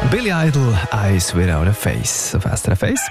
Billy Idol, Eyes Without a Face auf SRF 1.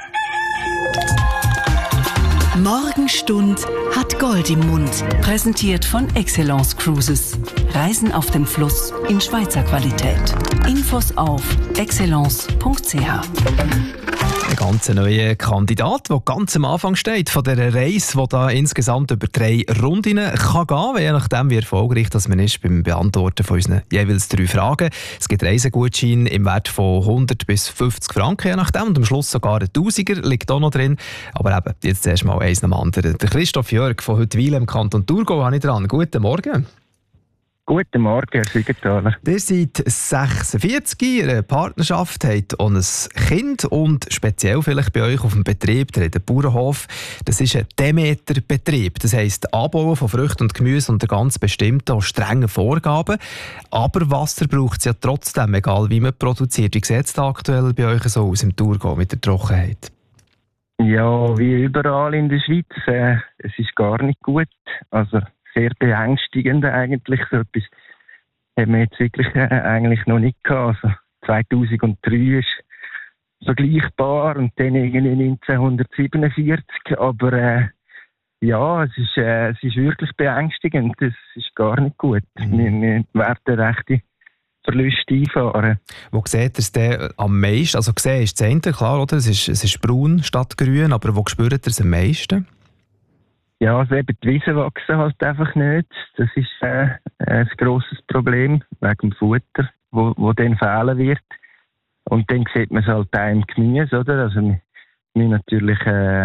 Morgenstund hat Gold im Mund. Präsentiert von Excellence Cruises. Reisen auf dem Fluss in Schweizer Qualität. Infos auf excellence.ch. Ein ganz neuer Kandidat, der ganz am Anfang steht von dieser Reise, die da insgesamt über 3 Rundinnen kann gehen, je nachdem wie erfolgreich das man ist beim Beantworten von unseren jeweils 3 Fragen. Es gibt Reisegutscheine im Wert von 100 bis 50 Franken, je nachdem, und am Schluss sogar ein Tausiger liegt auch noch drin. Aber eben, jetzt zuerst mal eins nach dem anderen. Der Christoph Jörg von Huttwil im Kanton Thurgau habe ich dran. Guten Morgen. Guten Morgen, Herr Siegenthaler. Ihr seid 46, Ihre Partnerschaft hat auch ein Kind und speziell vielleicht bei euch auf dem Betrieb, der Bauernhof, das ist ein Demeter-Betrieb. Das heisst, Anbauen von Früchten und Gemüse unter ganz bestimmten und strengen Vorgaben. Aber Wasser braucht es ja trotzdem, egal wie man produziert. Wie sieht es da aktuell bei euch so aus im Thurgau mit der Trockenheit? Ja, wie überall in der Schweiz. Es ist gar nicht gut. Also sehr beängstigend eigentlich. So etwas haben wir jetzt wirklich eigentlich noch nicht gehabt. Also 2003 ist vergleichbar und dann irgendwie 1947. Aber ja, es ist wirklich beängstigend. Es ist gar nicht gut. Wir werden rechte Verluste einfahren. Wo seht ihr es denn am meisten? Also gesehen ist das eine, klar, oder? Es ist braun statt grün, aber wo spürt ihr es am meisten? Ja, also eben die Wiesen wachsen halt einfach nicht. Das ist ein grosses Problem wegen dem Futter, wo dann fehlen wird. Und dann sieht man es halt auch im Gemüse, oder? Also wir müssen natürlich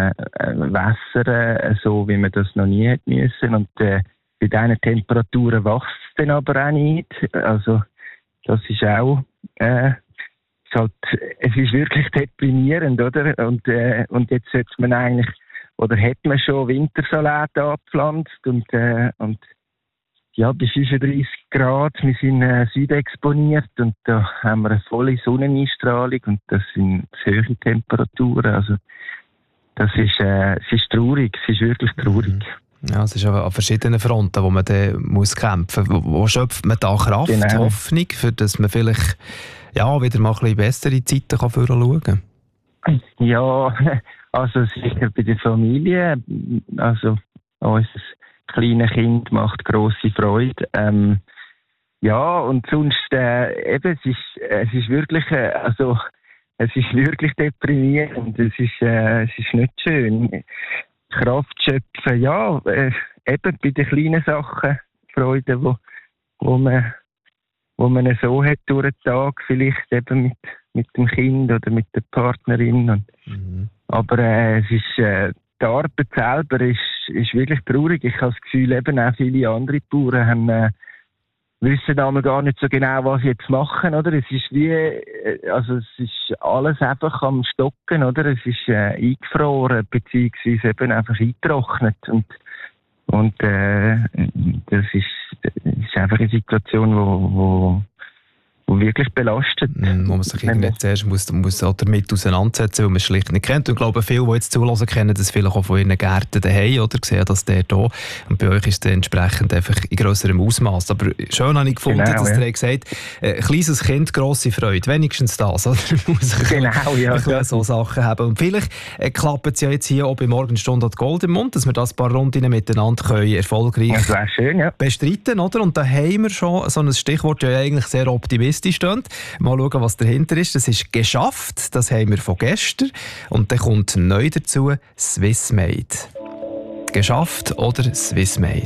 wässern, so wie man das noch nie hätte müssen. Und bei diesen Temperaturen wächst es dann aber auch nicht. Also das ist auch es ist wirklich deprimierend, oder? Und jetzt sollte man eigentlich, oder hat man schon Wintersalat angepflanzt und ja, bei 35 Grad, wir sind südexponiert und da haben wir eine volle Sonneneinstrahlung und das sind hohe Temperaturen. Also es ist traurig, es ist wirklich traurig. Ja, es ist aber an verschiedenen Fronten, wo man dann muss kämpfen muss. Wo schöpft man da Kraft, genau. Hoffnung, für dass man vielleicht wieder mal ein bisschen bessere Zeiten schauen kann? Ja, also sicher bei der Familie. Also unser kleines Kind macht grosse Freude. Ja, und sonst eben, es ist wirklich, es ist wirklich deprimierend. Es ist nicht schön. Kraft schöpfen, ja, eben bei den kleinen Sachen, Freude, wo man so hat durch den Tag, vielleicht eben mit dem Kind oder mit der Partnerin. Aber es ist, die Arbeit selber ist wirklich traurig. Ich habe das Gefühl, eben auch viele andere Bauern wissen einmal gar nicht so genau, was sie jetzt machen, oder? Es ist es ist alles einfach am Stocken, oder? Es ist eingefroren, beziehungsweise eben einfach eingetrocknet. Und das ist einfach eine Situation, wo wirklich belastet. Wo man sich irgendwie zuerst muss auch damit auseinandersetzen, weil man es schlicht nicht kennt. Und ich glaube, viele, die jetzt zuhören, kennen das vielleicht auch von ihren Gärten daheim oder sehen das der hier. Und bei euch ist es entsprechend einfach in grösserem Ausmaß. Aber schön habe ich gefunden, dass ihr gesagt habt, kleines Kind, grosse Freude. Wenigstens das. Oder? Muss ich so Sachen haben. Und vielleicht klappt es ja jetzt hier auch bei Morgenstunde hat Gold im Mund, dass wir das ein paar Runden miteinander können erfolgreich bestreiten. Oder? Und da haben wir schon so ein Stichwort, ja eigentlich sehr optimistisch steht. Mal schauen, was dahinter ist. Das ist «geschafft», das haben wir von gestern. Und dann kommt neu dazu «Swissmade». «Geschafft» oder «Swissmade»?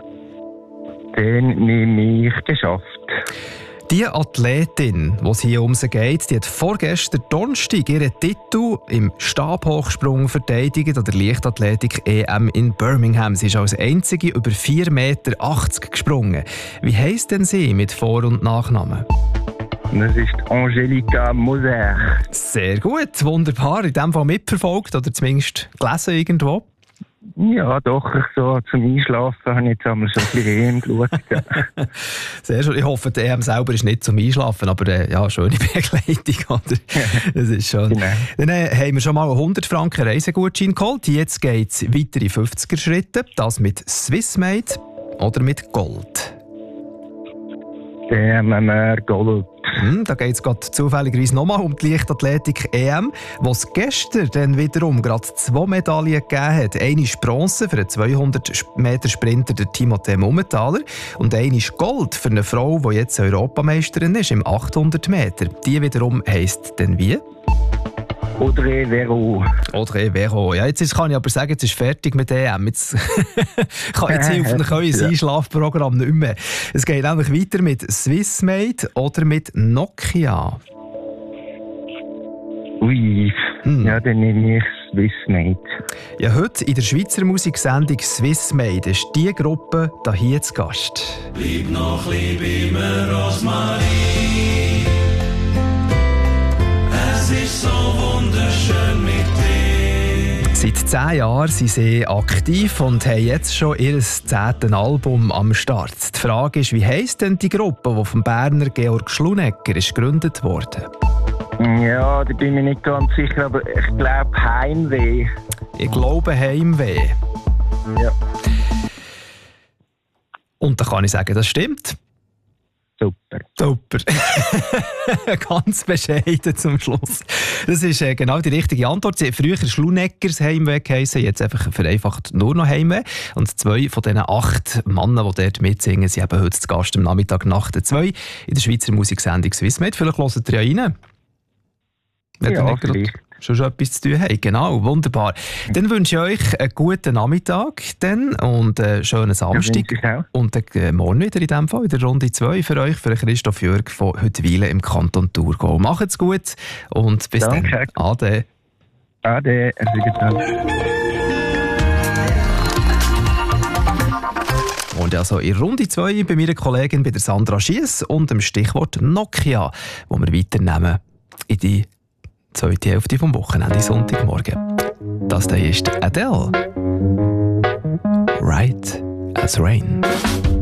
Den nehme ich «geschafft». Die Athletin, die es hier um sie geht, die hat vorgestern Donnerstag ihren Titel im Stabhochsprung verteidigt an der Leichtathletik-EM in Birmingham. Sie ist als einzige über 4,80 Meter gesprungen. Wie heisst denn sie mit Vor- und Nachnamen? Das ist Angelika Moser. Sehr gut, wunderbar. In diesem Fall mitverfolgt oder zumindest gelesen irgendwo? Ja, doch. So zum Einschlafen habe ich jetzt einmal schon ein bisschen EM geschaut. Ja. Sehr schön. Ich hoffe, der EM selber ist nicht zum Einschlafen, aber ja, schöne Begleitung. Oder? Das ist schön. Genau. Dann haben wir schon mal 100 Franken Reisegutschein geholt. Jetzt geht es weiter in 50er Schritte. Das mit Swissmade oder mit Gold? Dann haben wir Gold. Da geht es gerade zufälligerweise nochmal um die Leichtathletik-EM, wo es gestern dann wiederum gerade 2 Medaillen gegeben hat. Eine ist Bronze für einen 200-Meter-Sprinter, der Timothée Mumenthaler, und eine ist Gold für eine Frau, die jetzt Europameisterin ist, im 800 Meter. Die wiederum heisst dann wie? Audrey Verreau. Audrey Verreau. Ja, jetzt kann ich aber sagen, jetzt ist fertig mit EM. Jetzt hilft euer Einschlafprogramm nicht mehr. Es geht nämlich weiter mit Swissmade oder mit Nokia. Ui, ja, dann nehme ich Swissmade. Ja, heute in der Schweizer Musiksendung Swissmade ist die Gruppe hier zu Gast. Lieb noch, lieb immer Rosmarie. Es ist so wunderschön mit dir. Seit 10 Jahren sind sie aktiv und haben jetzt schon ihr 10. Album am Start. Die Frage ist, wie heisst denn die Gruppe, die vom Berner Georg Schlunecker ist gegründet wurde? Ja, da bin ich mir nicht ganz sicher, aber ich glaube Heimweh. Ich glaube Heimweh. Ja. Und da kann ich sagen, das stimmt. Super. Super. Ganz bescheiden zum Schluss. Das ist genau die richtige Antwort. Sie hat früher Schluneckers Heimweh geheissen, jetzt einfach vereinfacht nur noch Heimweh. Und 2 von diesen 8 Männern, die dort mitsingen, sind eben heute zu Gast am Nachmittag nach der 2 in der Schweizer Musiksendung Swissmade. Vielleicht hört ihr ja rein. Ja, vielleicht. Schon etwas zu tun haben. Genau, wunderbar. Dann wünsche ich euch einen guten Nachmittag und einen schönen Samstag. Ja, und dann morgen wieder in diesem Fall, in der Runde 2 für euch, für Christoph Jürg von Huttwilen im Kanton Thurgau. Macht's gut und bis dann. Ade. Ade. Und also in Runde 2 bei meiner Kollegin, bei der Sandra Schiess und dem Stichwort Nokia, wo wir weiternehmen in die zweite Hälfte vom Wochenende, Sonntagmorgen. Das hier ist Adele. Right as Rain.